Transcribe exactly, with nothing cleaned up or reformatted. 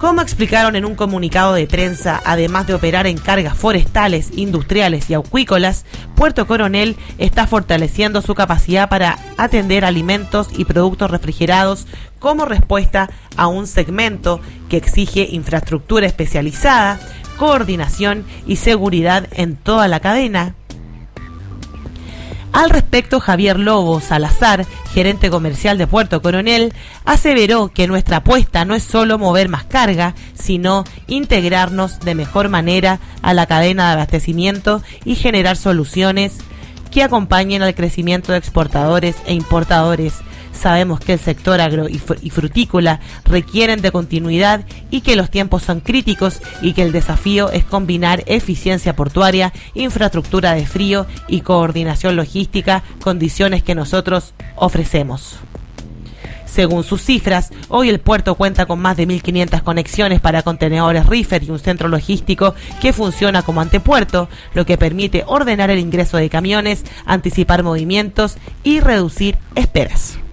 Como explicaron en un comunicado de prensa, además de operar en cargas forestales, industriales y acuícolas, Puerto Coronel está fortaleciendo su capacidad para atender alimentos y productos refrigerados como respuesta a un segmento que exige infraestructura especializada, coordinación y seguridad en toda la cadena. Al respecto, Javier Lobo Salazar, gerente comercial de Puerto Coronel, aseveró que nuestra apuesta no es solo mover más carga, sino integrarnos de mejor manera a la cadena de abastecimiento y generar soluciones que acompañen al crecimiento de exportadores e importadores. Sabemos que el sector agro y frutícola requieren de continuidad y que los tiempos son críticos y que el desafío es combinar eficiencia portuaria, infraestructura de frío y coordinación logística, condiciones que nosotros ofrecemos. Según sus cifras, hoy el puerto cuenta con más de mil quinientas conexiones para contenedores reefer y un centro logístico que funciona como antepuerto, lo que permite ordenar el ingreso de camiones, anticipar movimientos y reducir esperas.